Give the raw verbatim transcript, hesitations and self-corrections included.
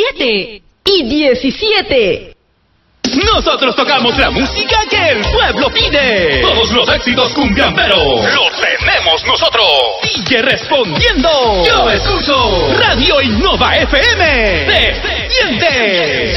diecisiete y diecisiete. Nosotros tocamos la música que el pueblo pide. Todos los éxitos cumbiamberos los tenemos nosotros. Sigue respondiendo. Yo escucho Radio Innova F M. Se siente.